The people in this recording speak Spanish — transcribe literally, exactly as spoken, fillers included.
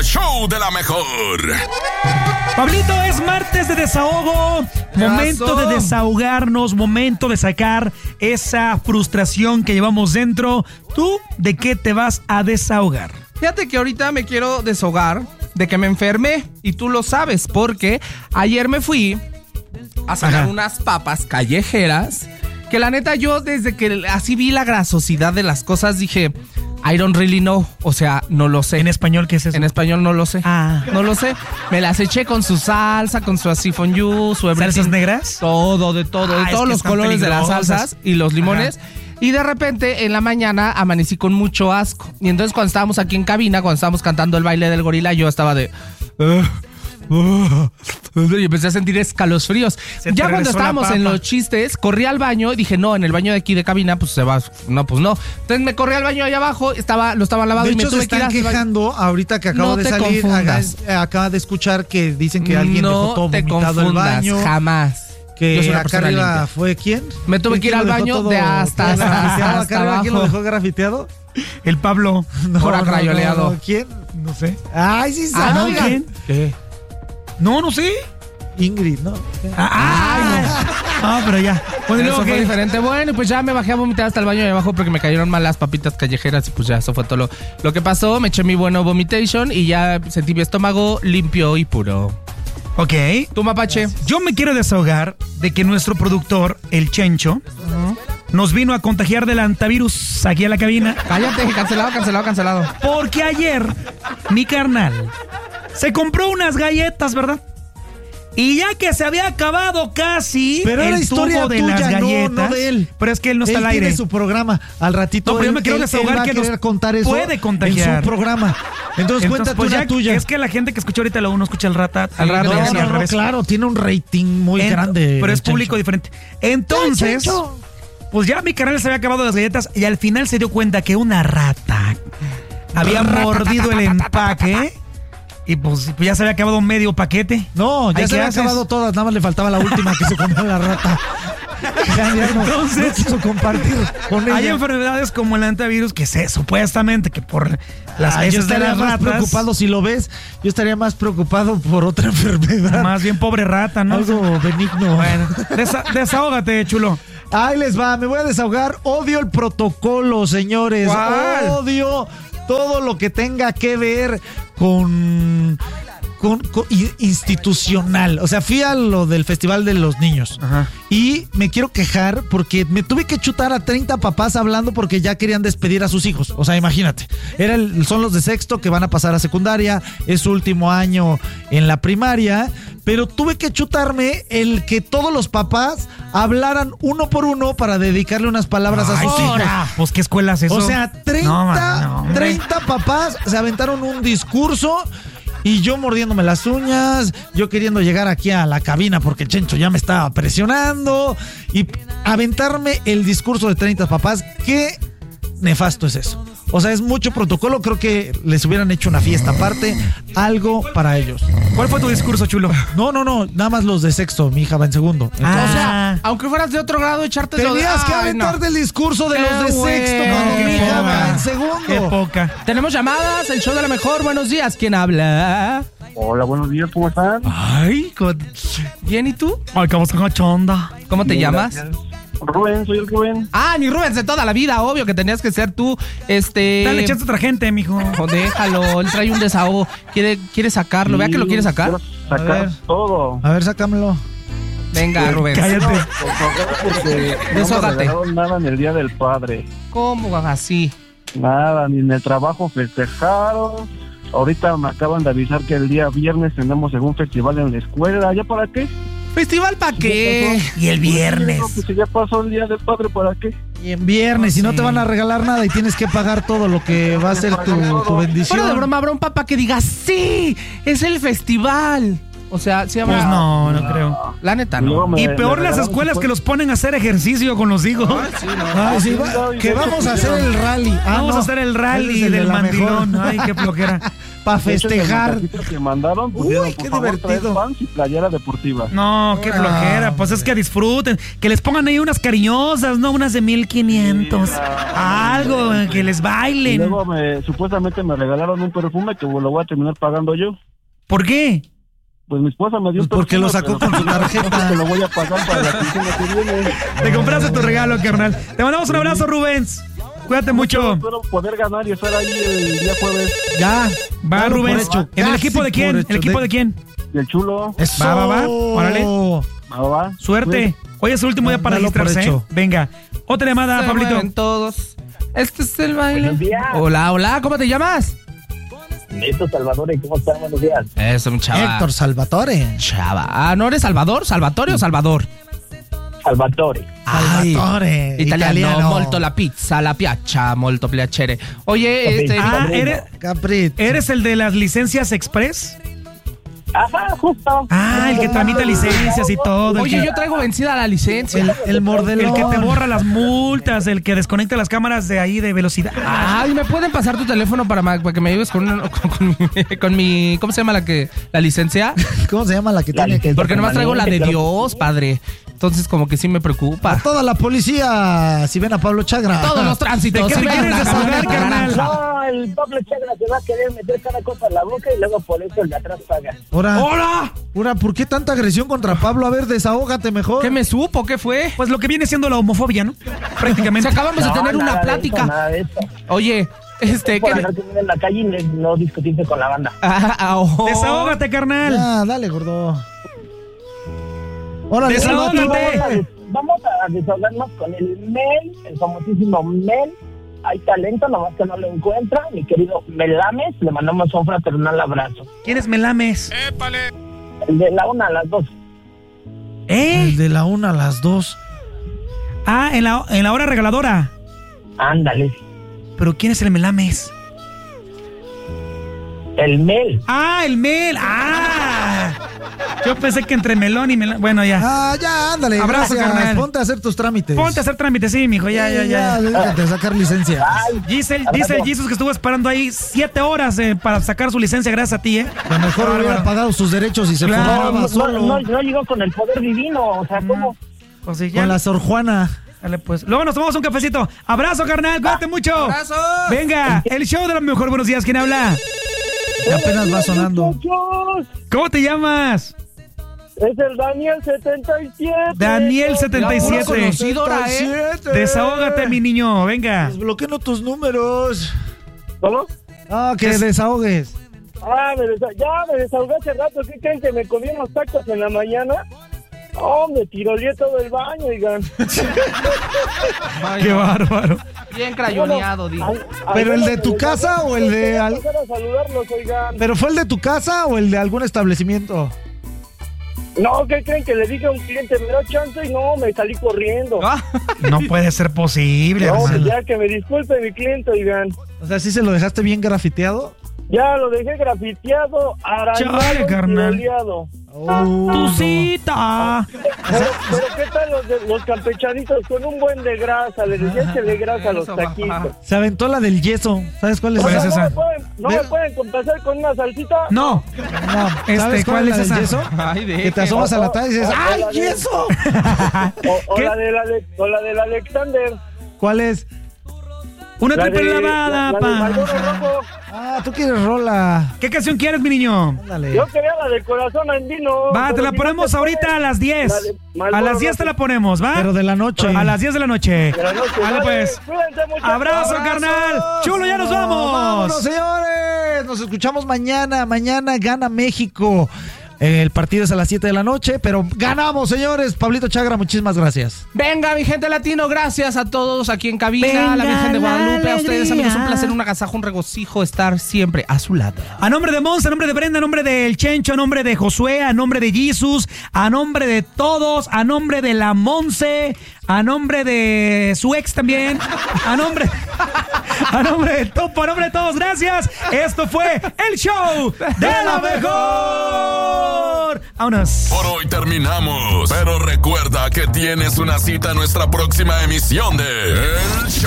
show de la mejor. Pablito, es martes de desahogo. Momento de desahogarnos, momento de sacar esa frustración que llevamos dentro. ¿Tú de qué te vas a desahogar? Fíjate que ahorita me quiero desahogar de que me enfermé. Y tú lo sabes porque ayer me fui a sacar Ajá. unas papas callejeras. Que la neta yo desde que así vi la grasosidad de las cosas dije... I don't really know, o sea, no lo sé. ¿En español qué es eso? En español no lo sé. Ah. No lo sé. Me las eché con su salsa, con su asifonyú, su everything. ¿Salsas negras? Todo, de todo, Ah, de todos los colores de las salsas y los limones. Ajá. Y de repente, en la mañana, amanecí con mucho asco. Y entonces cuando estábamos aquí en cabina, cuando estábamos cantando el baile del gorila, yo estaba de... Uh, uh, y empecé a sentir escalofríos. Ya cuando estábamos en los chistes, corrí al baño y dije, no, en el baño de aquí de cabina, pues se va. No, pues no. Entonces me corrí al baño allá abajo, estaba, lo estaba lavando de y me hecho, tuve se que ir están a... quejando ahorita que acabo no de te salir. Confundas. Acaba, acaba de escuchar que dicen que alguien no dejó todo te vomitado el baño. Jamás. Que acá arriba limpia. ¿Fue quién? Me tuve que ir al baño todo, de hasta, hasta, hasta, hasta abajo. ¿Quién lo dejó grafiteado? El Pablo. No, Por acrayoleado. No, no, ¿quién? No sé. Ay, sí sabe. Ah, ¿no? ¿Quién? ¿Qué? No, no sé. Ingrid, ¿no? Ah, ay, no. Ah, pero ya. Bueno, eso fue diferente. Bueno, pues ya me bajé a vomitar hasta el baño de abajo porque me cayeron mal las papitas callejeras y pues ya, eso fue todo lo, lo que pasó. Me eché mi bueno vomitation y ya sentí mi estómago limpio y puro. Ok. ¿Tú, mapache? Yo me quiero desahogar de que nuestro productor, el Chencho, uh-huh. nos vino a contagiar del antivirus aquí a la cabina. Cállate, cancelado, cancelado, cancelado. Porque ayer, mi carnal se compró unas galletas, ¿verdad? Y ya que se había acabado casi pero el era historia tubo de tuya, las galletas, no, no de él. Pero es que él no está él al aire. Tiene su programa al ratito. No, pero él, yo me quiero él, desahogar él va que a querer nos contar eso puede contagiar en su programa. Entonces, Entonces cuéntate pues una ya, tuya. Es que la gente que escucha ahorita lo uno escucha al rato, al rato. No, no, no, no, claro, tiene un rating muy en, grande. Pero es público Chencho. diferente. Entonces, pues ya mi canal se había acabado las galletas y al final se dio cuenta que una rata había mordido el empaque. Y pues ya se había acabado medio paquete. No, ya Ay, se había haces? acabado todas, nada más le faltaba la última que se comió la rata. Ya, ya no, Entonces, no quiso compartir con ella. Hay enfermedades como el antivirus que sé, supuestamente, que por las ah, yo heces de estaría las más ratas, preocupado, si lo ves, yo estaría más preocupado por otra enfermedad. Más bien pobre rata, ¿no? Algo benigno. Bueno, desa- desahógate, chulo. Ahí les va, me voy a desahogar. Odio el protocolo, señores. ¿Cuál? Odio todo lo que tenga que ver con... Con, con, institucional. O sea, fui a lo del Festival de los Niños. Ajá. Y me quiero quejar porque me tuve que chutar a treinta papás hablando porque ya querían despedir a sus hijos. O sea, imagínate. Era el, son los de sexto que van a pasar a secundaria. Es su último año en la primaria. Pero tuve que chutarme el que todos los papás hablaran uno por uno para dedicarle unas palabras Ay, a sus hijos. Pues, ¿qué escuela es eso? O sea, treinta, no, man, no, treinta papás se aventaron un discurso. Y yo mordiéndome las uñas, yo queriendo llegar aquí a la cabina porque el Chencho ya me estaba presionando. Y aventarme el discurso de treinta papás, qué nefasto es eso. O sea, es mucho protocolo, creo que les hubieran hecho una fiesta aparte, algo para ellos. ¿Cuál fue tu discurso, chulo? No, no, no, nada más los de sexto, mi hija va en segundo. Entonces, Ah. O sea, aunque fueras de otro grado, echarte lo de... tenías que Ay, aventarte no. el discurso de Qué los de sexto bueno. cuando Qué mi hija poca. va en segundo. Qué poca. Tenemos llamadas, el show de la mejor. Buenos días, ¿quién habla? Hola, buenos días, ¿cómo están? Ay, con... Bien, ¿y tú? Ay, cómo se chonda. ¿Cómo te Bien, llamas? gracias. Rubén, soy el Rubén. Ah, mi Rubens de toda la vida, obvio que tenías que ser tú. Este... Dale, echaste otra gente, mijo. Oh, déjalo, él trae un desahogo. Quiere, quiere sacarlo, vea que lo quiere sacar. Quiero sacar A ver. todo. A ver, sácamelo. Venga, Rubén. Cállate. No, por favor, porque no me Desahógate. regalaron nada en el Día del Padre. ¿Cómo así? Nada, ni en el trabajo festejaron. Ahorita me acaban de avisar que el día viernes tenemos algún festival en la escuela. ¿Ya para qué? ¿Festival para qué? Y el viernes. Pues si ya pasó el Día del Padre, ¿para qué? Y en viernes, No y no sé. te van a regalar nada y tienes que pagar todo lo que va a ser tu, tu bendición. Fuera de broma, habrá un papá que diga, sí, es el festival. O sea, sí habrá... Pues no, no creo. La neta, Luego no. me- Y me peor las regalaron escuelas su- que los ponen a hacer ejercicio con los hijos. Ay, sí, va- que vamos a hacer el rally. Ah, Vamos no. a hacer el rally Ese es el del de la mandilón. mejor. Ay, qué flojera. para festejar. De hecho, en el mensajito que mandaron, pusieron, Uy, por qué favor, divertido. traer pants y playera deportiva. No, qué flojera. Pues es que disfruten. Que les pongan ahí unas cariñosas, ¿no? Unas de mil quinientos. Algo, que les Y bailen. luego me, supuestamente me regalaron un perfume que lo voy a terminar pagando yo. ¿Por qué? Pues mi esposa me dio Pues un porque lo perfume, sacó pero con su tarjeta. que lo voy a pagar para la quincena que viene. Te compraste tu regalo, carnal. Te mandamos un abrazo, Rubens. Cuídate mucho. Espero poder ganar y estar ahí el día jueves. Ya. Va, Dalo por Rubens. hecho, ¿En el casi equipo de quién? por hecho. ¿El equipo de quién? Y el chulo. Eso. Va, va, va. Órale. Va, va. Suerte. Hoy es el último día para Dalo por registrarse. hecho. ¿eh? Venga. Otra llamada, Se Pablito. mueven todos. Este es el baile. Buenos días. Hola, hola, ¿cómo te llamas? Neto Salvador, ¿cómo están? Buenos días. Es un chava. Héctor Salvatore. Chava. Ah, ¿no eres Salvador? ¿Salvatore o Salvador? Salvatore. Ay, Salvatore. italiano, molto la pizza, la piaccia, molto piacere. Oye, este... Ah, Padrino. ¿eres, Capri. ¿eres el de las licencias express? Ajá, justo. Ah, el que tramita licencias y todo. el Oye, que- yo traigo vencida la licencia. El, el mordelón. El que te borra las multas, el que desconecta las cámaras de ahí de velocidad. Ay, ¿me pueden pasar tu teléfono para, ma- para que me ayudes con, una- con, con mi, con mi... ¿Cómo se llama la que la licencia? ¿Cómo se llama la que La tiene que... licencia. Porque nomás traigo la de Permanente, Dios, padre. Entonces como que sí me A preocupa. toda la policía, si ven a Pablo Chagra. Todos los tránsitos. ¿De qué sí te ven quieres la desahogar, camioneta carnal? naranja. No, el Pablo Chagra se va a querer meter cada cosa en la boca y luego por eso el de atrás paga. Ahora, ¡Hola! ahora, ¿por qué tanta agresión contra Pablo? A ver, desahógate mejor. ¿Qué me supo? ¿Qué fue? Pues lo que viene siendo la homofobia, ¿no? Si Prácticamente. acabamos de No, tener una nada de plática. eso, nada de eso. Oye, este... Por ¿qué? andar comiendo en la calle y ne- no discutirse con la banda. Ah, ah, oh. Desahógate, carnal. Ah, dale, gordo. Órale, Desahógate. Vamos a, Salvatore. des- vamos a desahogarnos con el Mel, el famosísimo Mel. Hay talento, nomás que no lo encuentra. Mi querido Melames, le mandamos un fraternal abrazo. ¿Quién es Melames? El de la una a las dos. ¿Eh? El de la una a las dos. Ah, en la, en la hora regaladora. Ándale. ¿Pero quién es el Melames? El Mel. Ah, el Mel. Ah. Yo pensé que entre melón y melón. Bueno, ya. Ah, ya, ándale. Abrazo, gracias. carnal. Ponte a hacer tus trámites. Ponte a hacer trámites, sí, mijo. Ya, ya, ya. Déjate sacar licencia. Ay, Dice, dice el Jesus que estuvo esperando ahí siete horas eh, para sacar su licencia gracias a ti, ¿eh? Que mejor Bárbaro. hubiera pagado sus derechos y se Claro. no, formaba no, solo. no, no llegó con el poder divino. O sea, ¿cómo? Pues sí, ya. Con la Sor Juana. Dale, pues. Luego nos tomamos un cafecito. Abrazo, carnal. Cuídate mucho. ¡Abrazo! Venga, el show de la mejor. Buenos días. ¿Quién habla? Que apenas va sonando. Muchachos, ¿Cómo te llamas? es el Daniel setenta y siete. Daniel setenta y siete. Conocedora, ¿eh? Desahógate, mi niño. Venga. Desbloqueando tus números. ¿Cómo? Ah, que desahogues. Ah, me desa- ya me desahogué hace rato. ¿Qué creen que me comí unos tacos en la mañana? Oh, me tiroleé todo el baño, oigan. Qué bárbaro. Bien crayoneado, digo. Al- al ¿Pero el menos de tu les- casa o el de quería al- pasar a saludarlos, oigan. ¿Pero fue el de tu casa o el de algún establecimiento? No, ¿qué creen? Que le dije a un cliente, me da chance y no, me salí corriendo. Ah, No puede ser posible, No, pues hermano. ya que me disculpe mi cliente, oigan. O sea, ¿sí se lo dejaste bien grafiteado? Ya lo dejé grafiteado, arañado Chale, y carnal. tiroleado. Oh, Tu no. cita. Pero, pero ¿qué tal los, de- los campechanitos con un buen de grasa? Le decía échale grasa a los Eso, taquitos. papá. Se aventó la del yeso. ¿Sabes cuál es? ¿Cuál O es sea, esa? ¿No, me pueden, no me Ve- pueden complacer con una salsita? No. No, Este, ¿sabes cuál, ¿cuál es la es del esa? yeso? Ay, de Que te asomas a la taza y dices, O- o ¡ay, la de- yeso! O, o ¿Qué? la del Ale- o la del Alexander. ¿Cuál es? Una La triple de- lavada, la- la del Marlboro pa. Rojo. Ah, tú quieres rola. ¿Qué canción quieres, mi niño? Ándale. Yo quería la de corazón andino. Va, te pero la si no ponemos se ahorita puede, a las diez. la de Marlboro A las diez te Rojo. la ponemos, ¿va? Pero de la noche. A las diez de la noche. De la noche. Vale, Vale, pues. cuídense, muchachos. Abrazo, carnal. Chulo, ya nos vamos. Vámonos, señores. Nos escuchamos mañana. Mañana gana México. El partido es a las siete de la noche, pero ganamos, señores. Pablito Chagra, muchísimas gracias. Venga, mi gente latino, gracias a todos aquí en cabina, Venga a la Virgen de la Guadalupe, a ustedes, alegría. amigos, un placer, un agasajo, un regocijo estar siempre a su lado. A nombre de Monza, a nombre de Brenda, a nombre del Chencho, a nombre de Josué, a nombre de Jesus, a nombre de todos, a nombre de la Monse, a nombre de su ex también, a nombre, a nombre de Topo, a nombre de todos, gracias. Esto fue el show de la mejor. Vámonos. Por hoy terminamos, pero recuerda que tienes una cita en nuestra próxima emisión de El Show